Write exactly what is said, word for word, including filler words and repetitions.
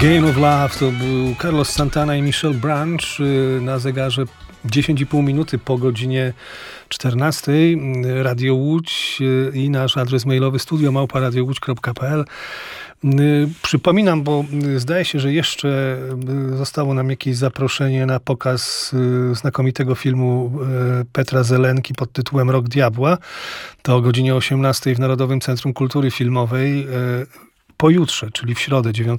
Game of Love to był Carlos Santana i Michelle Branch na zegarze dziesięć i pół minuty po godzinie czternastej. Radio Łódź i nasz adres mailowy studio małpa radio łódź kropka p l. Przypominam, bo zdaje się, że jeszcze zostało nam jakieś zaproszenie na pokaz znakomitego filmu Petra Zelenki pod tytułem Rok Diabła. To o godzinie osiemnastej w Narodowym Centrum Kultury Filmowej. Pojutrze, czyli w środę, dziewiątego